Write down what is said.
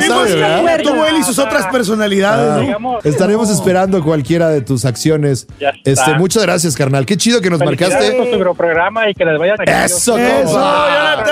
sabe, ¿verdad? Tuvo él y sus otras personalidades, ¿no? Estaremos esperando cualquiera de tus acciones. Ya está. Muchas gracias, carnal. Qué chido que nos Felicidades marcaste. por tu programa y que les vayan a Eso, compa.